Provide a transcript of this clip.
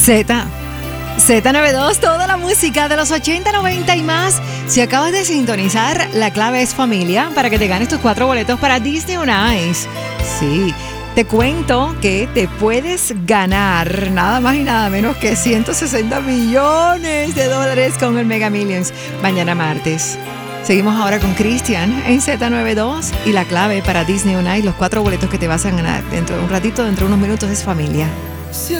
Z92, toda la música de los 80, 90 y más. Si acabas de sintonizar, la clave es familia para que te ganes tus 4 boletos para Disney on Ice. Sí, te cuento que te puedes ganar nada más y nada menos que 160 millones de dólares con el Mega Millions mañana martes. Seguimos ahora con Cristian en Z92 y la clave para Disney on Ice, los 4 boletos que te vas a ganar dentro de un ratito, dentro de unos minutos, es familia. Si